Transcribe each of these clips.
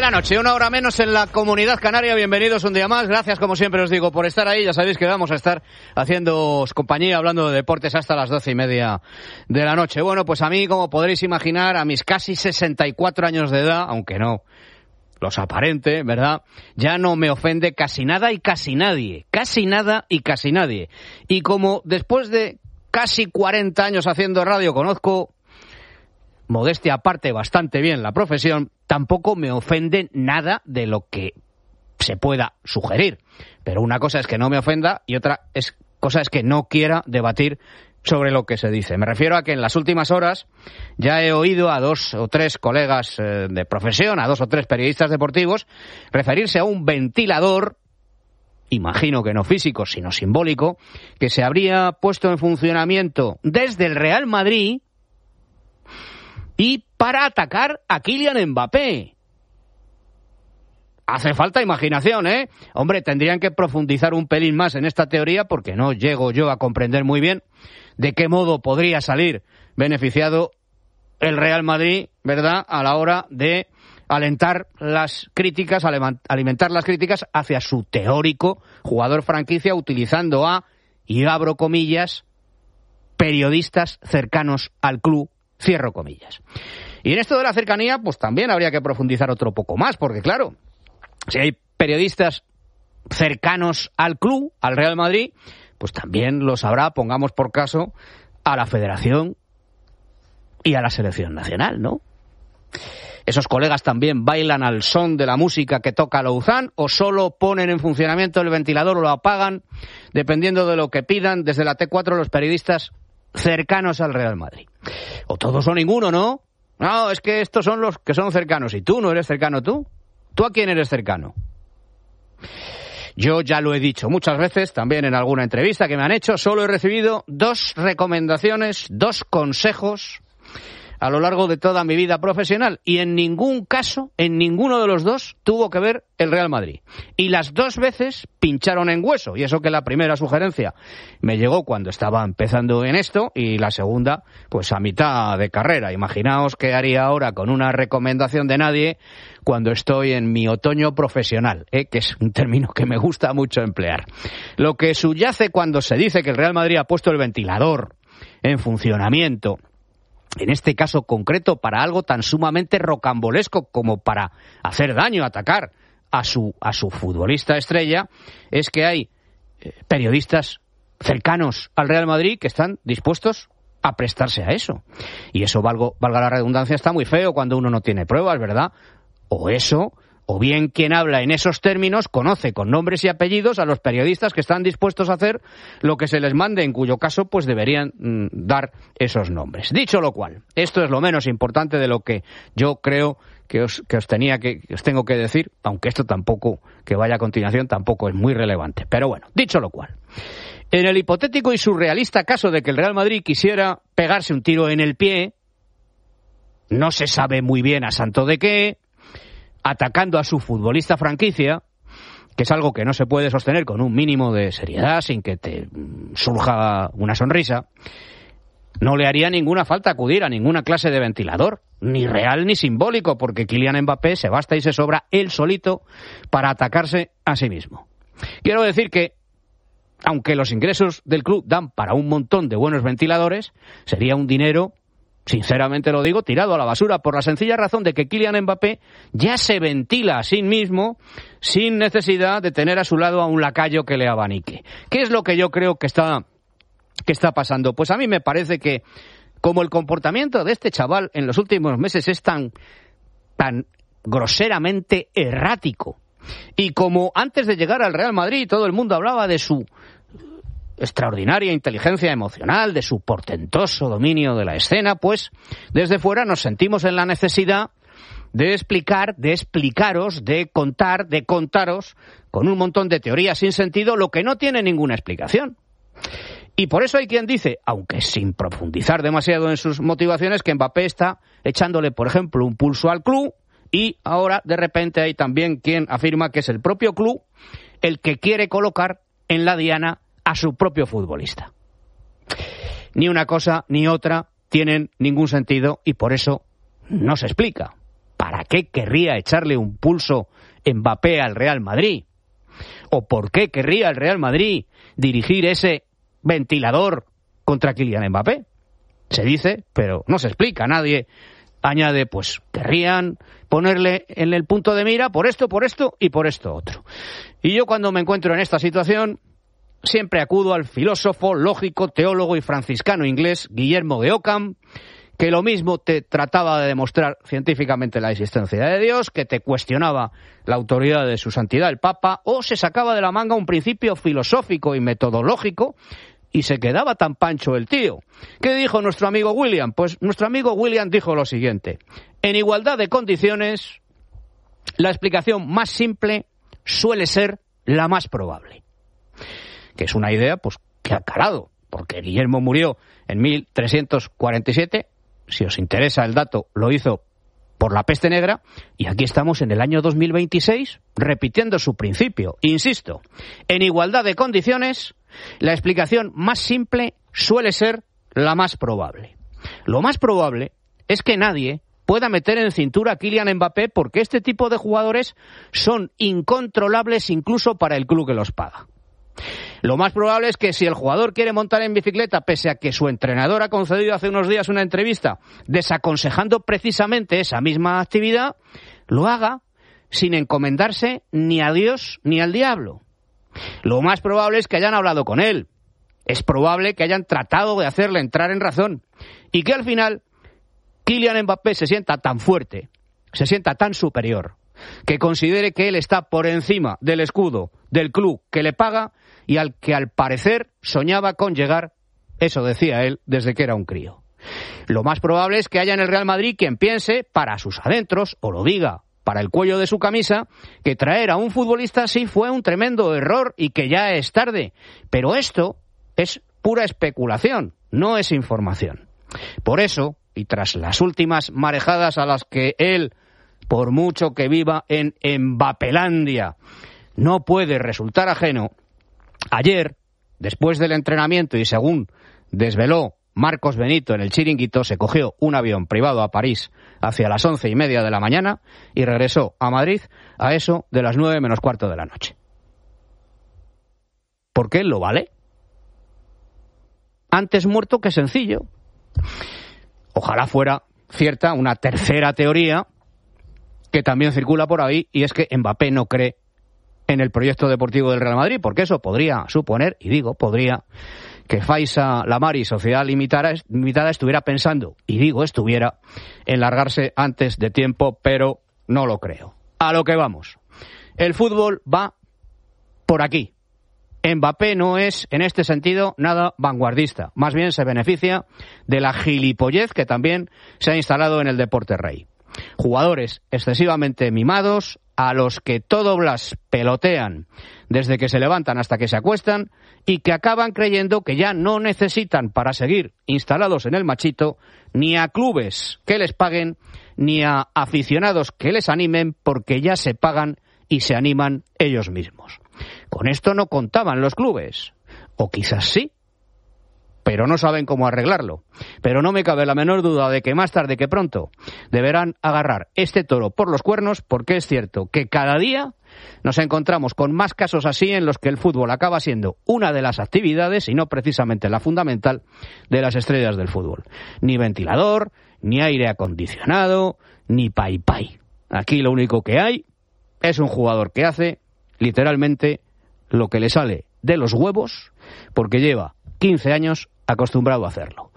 la noche, 1 hora menos en la Comunidad Canaria. Bienvenidos un día más. Gracias, como siempre os digo, por estar ahí. Ya sabéis que vamos a estar haciéndoos compañía, hablando de deportes hasta las 12:30 de la noche. Bueno, pues a mí, como podréis imaginar, a mis casi 64 años de edad, aunque no los aparente, ¿verdad?, ya no me ofende casi nada y casi nadie. Casi nada y casi nadie. Y como después de casi 40 años haciendo radio conozco, modestia aparte, bastante bien la profesión, tampoco me ofende nada de lo que se pueda sugerir. Pero una cosa es que no me ofenda y otra cosa es que no quiera debatir sobre lo que se dice. Me refiero a que en las últimas horas ya he oído a 2 o 3 colegas de profesión, a 2 o 3 periodistas deportivos, referirse a un ventilador, imagino que no físico, sino simbólico, que se habría puesto en funcionamiento desde el Real Madrid y para atacar a Kylian Mbappé. Hace falta imaginación, ¿eh? Hombre, tendrían que profundizar un pelín más en esta teoría porque no llego yo a comprender muy bien de qué modo podría salir beneficiado el Real Madrid, ¿verdad?, a la hora de alentar las críticas, alimentar las críticas hacia su teórico jugador franquicia, utilizando a, y abro comillas, periodistas cercanos al club, cierro comillas. Y en esto de la cercanía, pues también habría que profundizar otro poco más, porque claro, si hay periodistas cercanos al club, al Real Madrid, pues también los habrá, pongamos por caso, a la Federación y a la Selección Nacional, ¿no? ¿Esos colegas también bailan al son de la música que toca Louzán o solo ponen en funcionamiento el ventilador o lo apagan, dependiendo de lo que pidan desde la T4 los periodistas cercanos al Real Madrid? O todos o ninguno, ¿no? No, es que estos son los que son cercanos. ¿Y tú no eres cercano tú? ¿Tú a quién eres cercano? Yo ya lo he dicho muchas veces, también en alguna entrevista que me han hecho, solo he recibido 2 recomendaciones, 2 consejos a lo largo de toda mi vida profesional, y en ningún caso, en ninguno de los 2, tuvo que ver el Real Madrid. Y las 2 veces pincharon en hueso, y eso que la primera sugerencia me llegó cuando estaba empezando en esto, y la segunda, pues a mitad de carrera. Imaginaos qué haría ahora con una recomendación de nadie cuando estoy en mi otoño profesional, que es un término que me gusta mucho emplear. Lo que subyace cuando se dice que el Real Madrid ha puesto el ventilador en funcionamiento, en este caso concreto, para algo tan sumamente rocambolesco como para hacer daño, atacar a su futbolista estrella, es que hay periodistas cercanos al Real Madrid que están dispuestos a prestarse a eso. Y eso, valga la redundancia, está muy feo cuando uno no tiene pruebas, ¿verdad? O eso, o bien quien habla en esos términos conoce con nombres y apellidos a los periodistas que están dispuestos a hacer lo que se les mande, en cuyo caso pues deberían dar esos nombres. Dicho lo cual, esto es lo menos importante de lo que yo creo que os tengo que decir, aunque esto tampoco, que vaya a continuación, tampoco es muy relevante. Pero bueno, dicho lo cual, en el hipotético y surrealista caso de que el Real Madrid quisiera pegarse un tiro en el pie, no se sabe muy bien a santo de qué, atacando a su futbolista franquicia, que es algo que no se puede sostener con un mínimo de seriedad, sin que te surja una sonrisa, no le haría ninguna falta acudir a ninguna clase de ventilador, ni real ni simbólico, porque Kylian Mbappé se basta y se sobra él solito para atacarse a sí mismo. Quiero decir que, aunque los ingresos del club dan para un montón de buenos ventiladores, sería un dinero, sinceramente lo digo, tirado a la basura, por la sencilla razón de que Kylian Mbappé ya se ventila a sí mismo sin necesidad de tener a su lado a un lacayo que le abanique. ¿Qué es lo que yo creo que está pasando? Pues a mí me parece que, como el comportamiento de este chaval en los últimos meses es tan groseramente errático, y como antes de llegar al Real Madrid todo el mundo hablaba de su extraordinaria inteligencia emocional, de su portentoso dominio de la escena, pues desde fuera nos sentimos en la necesidad de explicar, de explicaros, de contar, de contaros con un montón de teorías sin sentido lo que no tiene ninguna explicación. Y por eso hay quien dice, aunque sin profundizar demasiado en sus motivaciones, que Mbappé está echándole, por ejemplo, un pulso al club, y ahora de repente hay también quien afirma que es el propio club el que quiere colocar en la diana a su propio futbolista. Ni una cosa ni otra tienen ningún sentido y por eso no se explica. ¿Para qué querría echarle un pulso Mbappé al Real Madrid? ¿O por qué querría el Real Madrid dirigir ese ventilador contra Kylian Mbappé? Se dice, pero no se explica. Nadie añade, pues querrían ponerle en el punto de mira por esto y por esto otro. Y yo, cuando me encuentro en esta situación, siempre acudo al filósofo, lógico, teólogo y franciscano inglés Guillermo de Ockham, que lo mismo te trataba de demostrar científicamente la existencia de Dios, que te cuestionaba la autoridad de su santidad el Papa, o se sacaba de la manga un principio filosófico y metodológico y se quedaba tan pancho el tío. ¿Qué dijo nuestro amigo William? Pues nuestro amigo William dijo lo siguiente: en igualdad de condiciones, la explicación más simple suele ser la más probable. Que es una idea pues que ha calado, porque Guillermo murió en 1347, si os interesa el dato, lo hizo por la peste negra, y aquí estamos en el año 2026 repitiendo su principio. Insisto, en igualdad de condiciones, la explicación más simple suele ser la más probable. Lo más probable es que nadie pueda meter en cintura a Kylian Mbappé, porque este tipo de jugadores son incontrolables incluso para el club que los paga. Lo más probable es que si el jugador quiere montar en bicicleta, pese a que su entrenador ha concedido hace unos días una entrevista desaconsejando precisamente esa misma actividad, lo haga sin encomendarse ni a Dios ni al diablo. Lo más probable es que hayan hablado con él. Es probable que hayan tratado de hacerle entrar en razón y que al final Kylian Mbappé se sienta tan fuerte, se sienta tan superior, que considere que él está por encima del escudo del club que le paga y al que al parecer soñaba con llegar, eso decía él, desde que era un crío. Lo más probable es que haya en el Real Madrid quien piense, para sus adentros, o lo diga para el cuello de su camisa, que traer a un futbolista sí fue un tremendo error y que ya es tarde. Pero esto es pura especulación, no es información. Por eso, y tras las últimas marejadas a las que él, por mucho que viva en Mbappelandia, no puede resultar ajeno, ayer, después del entrenamiento y según desveló Marcos Benito en el Chiringuito, se cogió un avión privado a París hacia las 11:30 de la mañana y regresó a Madrid a eso de las 9 menos cuarto de la noche. ¿Por qué lo vale? Antes muerto que sencillo. Ojalá fuera cierta una tercera teoría que también circula por ahí, y es que Mbappé no cree en el proyecto deportivo del Real Madrid, porque eso podría suponer, y digo podría, que Faiza Lamari, Sociedad Limitada, estuviera pensando, y digo estuviera, en largarse antes de tiempo, pero no lo creo. A lo que vamos. El fútbol va por aquí. Mbappé no es, en este sentido, nada vanguardista. Más bien se beneficia de la gilipollez que también se ha instalado en el deporte rey. Jugadores excesivamente mimados, a los que todo Blas pelotean desde que se levantan hasta que se acuestan y que acaban creyendo que ya no necesitan para seguir instalados en el machito ni a clubes que les paguen ni a aficionados que les animen, porque ya se pagan y se animan ellos mismos. Con esto no contaban los clubes, o quizás sí, pero no saben cómo arreglarlo. Pero no me cabe la menor duda de que más tarde que pronto deberán agarrar este toro por los cuernos, porque es cierto que cada día nos encontramos con más casos así en los que el fútbol acaba siendo una de las actividades, y no precisamente la fundamental, de las estrellas del fútbol. Ni ventilador, ni aire acondicionado, ni pay. Aquí lo único que hay es un jugador que hace literalmente lo que le sale de los huevos, porque lleva 15 años acostumbrado a hacerlo.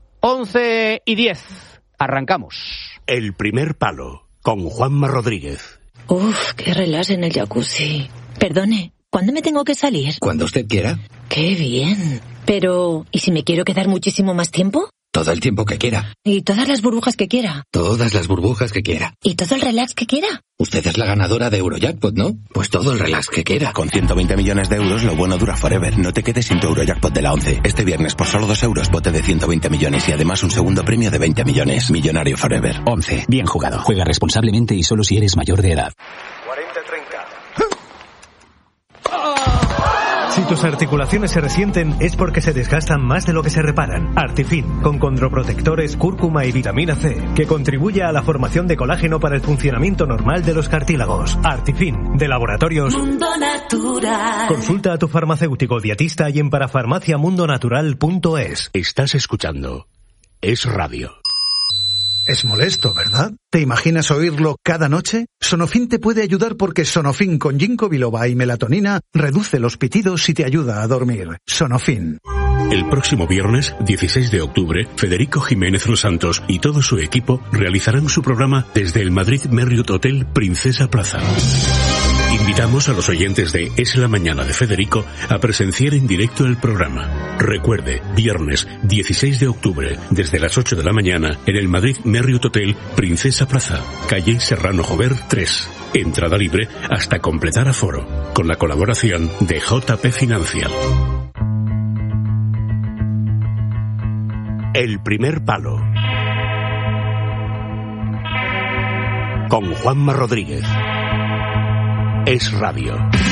11:10. Arrancamos. El primer palo, con Juanma Rodríguez. Uf, qué relax en el jacuzzi. Perdone, ¿cuándo me tengo que salir? Cuando usted quiera. Qué bien. Pero, ¿y si me quiero quedar muchísimo más tiempo? Todo el tiempo que quiera. ¿Y todas las burbujas que quiera? Todas las burbujas que quiera. ¿Y todo el relax que quiera? Usted es la ganadora de Eurojackpot, ¿no? Pues todo el relax que quiera. Con 120 millones de euros, lo bueno dura forever. No te quedes sin tu Eurojackpot de la 11. Este viernes, por solo 2 euros, bote de 120 millones y además un segundo premio de 20 millones. Millonario forever. 11. Bien jugado. Juega responsablemente y solo si eres mayor de edad. 40-30. Si tus articulaciones se resienten es porque se desgastan más de lo que se reparan. Artifin, con condroprotectores, cúrcuma y vitamina C, que contribuye a la formación de colágeno para el funcionamiento normal de los cartílagos. Artifin, de Laboratorios Mundo Natural. Consulta a tu farmacéutico dietista y en parafarmaciamundonatural.es. Estás escuchando Es Radio. Es molesto, ¿verdad? ¿Te imaginas oírlo cada noche? Sonofin te puede ayudar porque Sonofin con ginkgo biloba y melatonina reduce los pitidos y te ayuda a dormir. Sonofin. El próximo viernes, 16 de octubre, Federico Jiménez Los Santos y todo su equipo realizarán su programa desde el Madrid Marriott Hotel Princesa Plaza. Invitamos a los oyentes de Es la Mañana de Federico a presenciar en directo el programa. Recuerde, viernes 16 de octubre, desde las 8 de la mañana, en el Madrid Marriott Hotel Princesa Plaza, calle Serrano Jover 3. Entrada libre hasta completar aforo, con la colaboración de JP Financial. El primer palo. Con Juanma Rodríguez. Es Radio.